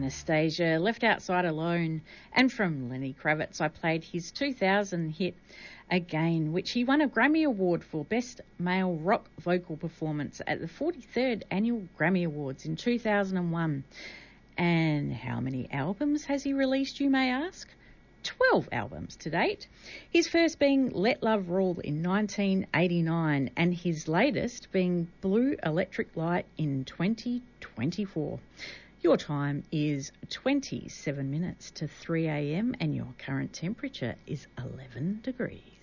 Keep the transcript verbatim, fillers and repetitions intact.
Anastasia, Left Outside Alone, and from Lenny Kravitz I played his two thousand hit Again, which he won a Grammy Award for Best Male Rock Vocal Performance at the forty-third Annual Grammy Awards in two thousand one. And how many albums has he released, you may ask? twelve albums to date, his first being Let Love Rule in nineteen eighty-nine and his latest being Blue Electric Light in twenty twenty-four. Your time is twenty-seven minutes to three a.m. and your current temperature is eleven degrees.